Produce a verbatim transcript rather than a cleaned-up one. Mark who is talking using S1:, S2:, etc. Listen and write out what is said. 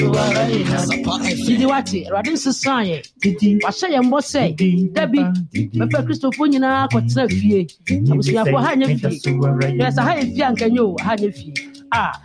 S1: Didi wati, Radin Sisanye, Washa Yambose, Debbie, Papa Christopher Nina, Kotra Fie, I was here for Hanya Fie. There's a high Fianca, you, Hanya Fie. Ah.